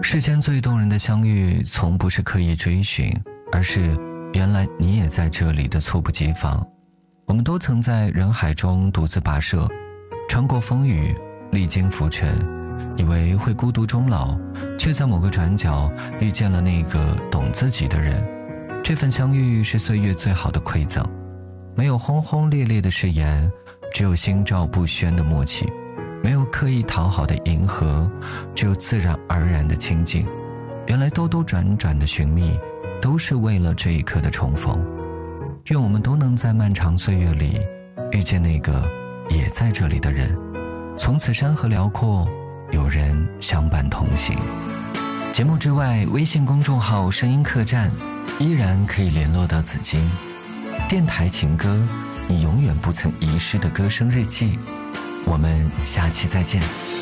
世间最动人的相遇，从不是刻意追寻，而是原来你也在这里的猝不及防。我们都曾在人海中独自跋涉，穿过风雨，历经浮沉，以为会孤独终老，却在某个转角遇见了那个懂自己的人。这份相遇是岁月最好的馈赠，没有轰轰烈烈的誓言，只有心照不宣的默契，没有刻意讨好的迎合，只有自然而然的亲近。原来兜兜转转的寻觅，都是为了这一刻的重逢。愿我们都能在漫长岁月里遇见那个也在这里的人，从此山河辽阔，有人相伴同行。节目之外，微信公众号声音客栈依然可以联络到紫金。电台情歌，你永远不曾遗失的歌声日记。我们下期再见。